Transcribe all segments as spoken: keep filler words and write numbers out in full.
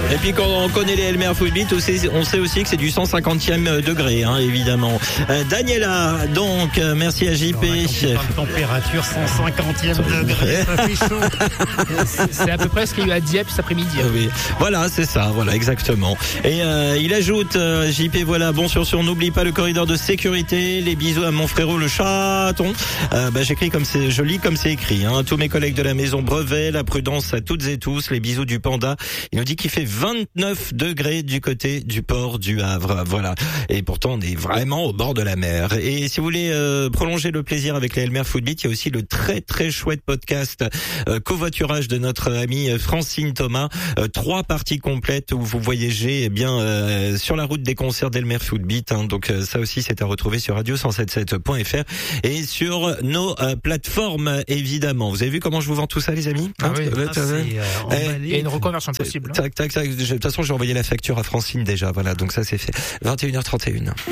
Et puis quand on connaît les Elmer Footbeat, on sait, on sait aussi que c'est du cent cinquantième degré, hein, évidemment. Euh, Daniela, donc, euh, merci à J P. Alors, quand température cent cinquantième degré, ça fait chaud. C'est, c'est à peu près ce qu'il y a eu à Dieppe cet après-midi. Oui, voilà, c'est ça, voilà, exactement. Et euh, il ajoute, euh, J P, voilà, bon sur sur, n'oublie pas le corridor de sécurité. Les bisous à mon frérot le chaton. Euh, bah, j'écris comme c'est, je lis comme c'est écrit. Hein. Tous mes collègues de la maison Brevet, la prudence à toutes et tous. Les bisous du panda. Il nous dit qu'il fait vingt-neuf degrés du côté du port du Havre. Voilà. Et pourtant, on est vraiment au bord de la mer. Et si vous voulez euh, prolonger le plaisir avec les Elmer Footbeat, il y a aussi le très très chouette podcast euh, covoiturage de notre amie Francine Thomas. Euh, trois parties complètes où vous voyagez eh bien euh, sur la route des concerts d'Elmer Footbeat. Hein. Donc euh, ça aussi, c'est à retrouver sur radio cent soixante-dix-sept point f r et sur nos euh, plateformes évidemment. Vous avez vu comment je vous vends tout ça, les amis? Ah oui, ah, c'est, euh, il y a une reconversion possible. Tac, tac, tac. De toute façon, j'ai envoyé la facture à Francine déjà. Voilà, donc ça c'est fait. vingt et une heures trente et une.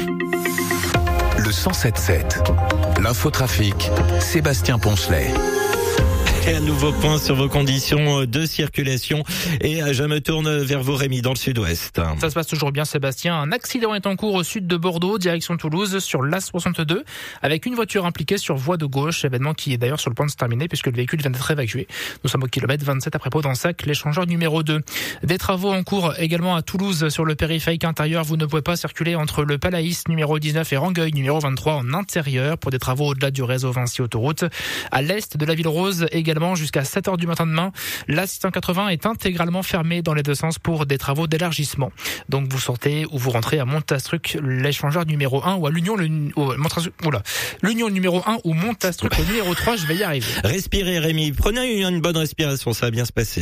Le cent soixante-dix-sept. L'infotrafic, Sébastien Poncelet. Et un nouveau point sur vos conditions de circulation. Et je me tourne vers vous, Rémi, dans le sud-ouest. Ça se passe toujours bien, Sébastien. Un accident est en cours au sud de Bordeaux, direction Toulouse, sur l'A soixante-deux, avec une voiture impliquée sur voie de gauche, événement qui est d'ailleurs sur le point de se terminer, puisque le véhicule vient d'être évacué. Nous sommes au kilomètre vingt-sept après Pau-d'Ensac, l'échangeur numéro deux. Des travaux en cours également à Toulouse, sur le périphérique intérieur. Vous ne pouvez pas circuler entre le Palaïs numéro dix-neuf et Rangueil numéro vingt-trois en intérieur, pour des travaux au-delà du réseau Vinci Autoroute. À l'est de la ville rose, également, jusqu'à sept heures du matin demain, l'A six cent quatre-vingts est intégralement fermée dans les deux sens pour des travaux d'élargissement. Donc vous sortez ou vous rentrez à Montastruc, l'échangeur numéro un, ou à l'Union, le, oh, oula, l'Union numéro un ou Montastruc au numéro trois, je vais y arriver. Respirez, Rémi, prenez une bonne respiration, ça va bien se passer.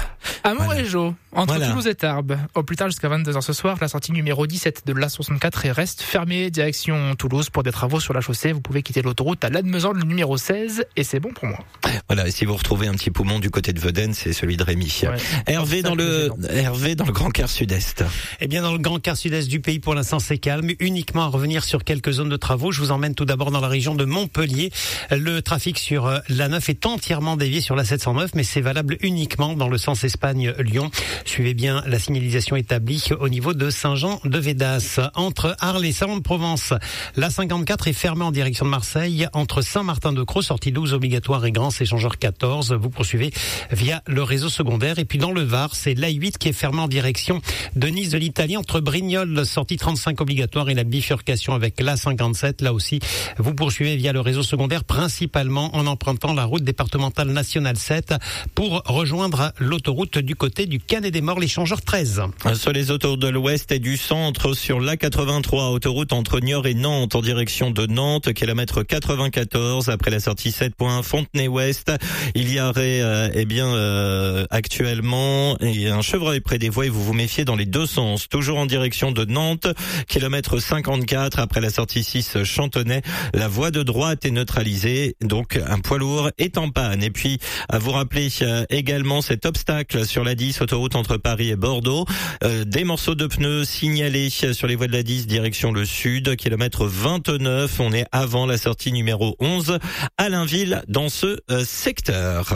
À Montrégeau, entre voilà. Toulouse et Tarbes, au plus tard jusqu'à vingt-deux heures ce soir, la sortie numéro dix-sept de l'A soixante-quatre reste fermée, direction Toulouse pour des travaux sur la chaussée. Vous pouvez quitter l'autoroute à Lannemezan, le numéro seize, et c'est bon pour moi. Voilà, et si vous retrouvez un petit poumon du côté de Vedène, c'est celui de Rémi. Ouais. Hervé dans le Hervé dans le Grand Quart Sud-Est. Eh bien, dans le Grand Quart Sud-Est du pays, pour l'instant, c'est calme. Uniquement à revenir sur quelques zones de travaux. Je vous emmène tout d'abord dans la région de Montpellier. Le trafic sur l'A neuf est entièrement dévié sur la sept cent neuf, mais c'est valable uniquement dans le sens Espagne-Lyon. Suivez bien la signalisation établie au niveau de Saint-Jean-de-Védas. Entre Arles et Salon-de-Provence, l'A cinquante-quatre est fermée en direction de Marseille. Entre Saint-Martin-de-Creux, sortie douze obligatoire, et Grand échangeur quatorze. Vous poursuivez via le réseau secondaire. Et puis dans le Var, c'est l'A huit qui est fermée en direction de Nice de l'Italie, entre Brignoles, sortie trente-cinq obligatoire, et la bifurcation avec l'A cinquante-sept. Là aussi, vous poursuivez via le réseau secondaire, principalement en empruntant la route départementale nationale sept pour rejoindre l'autoroute du côté du Canet-des-Morts, l'échangeur treize. Sur les autoroutes de l'Ouest et du Centre, sur l'A quatre-vingt-trois, autoroute entre Niort et Nantes en direction de Nantes, kilomètre quatre-vingt-quatorze, après la sortie sept point un Fontenay-Ouest. Il y aurait euh, eh bien euh, actuellement et un chevreuil près des voies, et vous vous méfiez dans les deux sens. Toujours en direction de Nantes, kilomètre cinquante-quatre, après la sortie six Chantonnay. La voie de droite est neutralisée, donc un poids lourd est en panne. Et puis, à vous rappeler euh, également cet obstacle sur la dix, autoroute entre Paris et Bordeaux. Euh, des morceaux de pneus signalés sur les voies de la dix, direction le sud, kilomètre vingt-neuf. On est avant la sortie numéro onze, Allainville, dans ce euh, secteur.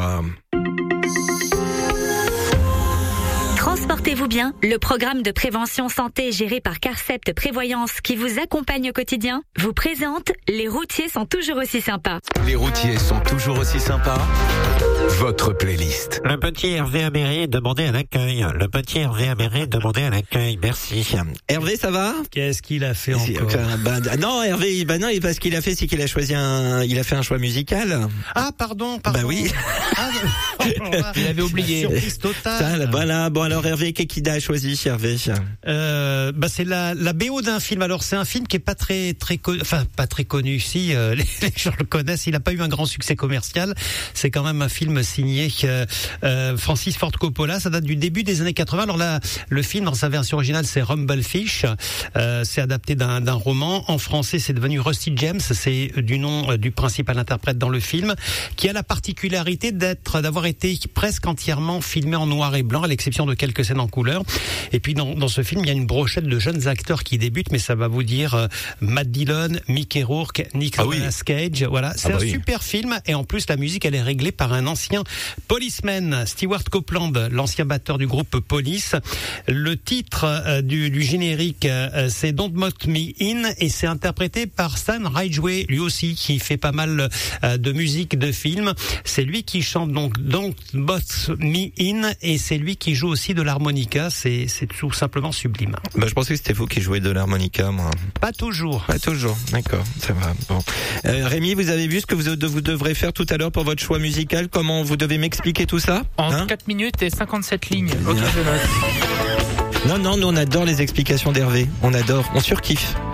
Transportez-vous bien, le programme de prévention santé géré par Carcept Prévoyance qui vous accompagne au quotidien vous présente Les routiers sont toujours aussi sympas. Les routiers sont toujours aussi sympas. Votre playlist. Le petit Hervé Améré demandait à l'accueil. Le petit Hervé Améré demandait à l'accueil. Merci. Hervé, ça va? Qu'est-ce qu'il a fait c'est, encore euh, bah, Non, Hervé, bah non, parce qu'il a fait, c'est qu'il a choisi un, il a fait un choix musical. Ah, pardon, pardon. Bah oui. Ah, il avait oublié. Surprise totale. Ça, voilà. Bon, alors Hervé, qu'est-ce qu'il a choisi, Hervé? Euh, bah c'est la, la B O d'un film. Alors c'est un film qui est pas très très connu, enfin pas très connu. Si euh, les, les gens le connaissent, il a pas eu un grand succès commercial. C'est quand même un film signé euh, euh, Francis Ford Coppola. Ça date du début des années quatre-vingts. Alors là, le film dans sa version originale, c'est Rumblefish. Euh, c'est adapté d'un, d'un roman. En français, c'est devenu Rusty James. C'est du nom euh, du principal interprète dans le film, qui a la particularité d'être, d'avoir été presque entièrement filmé en noir et blanc, à l'exception de quelques scènes en couleur. Et puis dans, dans ce film, il y a une brochette de jeunes acteurs qui débutent, mais ça va vous dire euh, Matt Dillon, Mickey Rourke, Nicolas Ah oui. Cage. Voilà, c'est Ah bah un oui. super film. Et en plus, la musique, elle est réglée par un ancien policeman, Stewart Copeland, l'ancien batteur du groupe Police. Le titre euh, du, du générique, euh, c'est Don't Mock Me In, et c'est interprété par Stan Ridgway, lui aussi, qui fait pas mal euh, de musique de film. C'est lui qui chante donc Don't Mock Me In, et c'est lui qui joue aussi de l'harmonica. C'est, c'est tout simplement sublime. Bah, je pensais que c'était vous qui jouez de l'harmonica, moi. Pas toujours. Pas toujours, d'accord, ça va. Bon. Euh, Rémi, vous avez vu ce que vous, vous devrez faire tout à l'heure pour votre choix musical? Comment vous devez m'expliquer tout ça? En Hein quatre minutes et cinquante-sept lignes. Ok, je note. Non, non, nous on adore les explications d'Hervé. On adore, on surkiffe.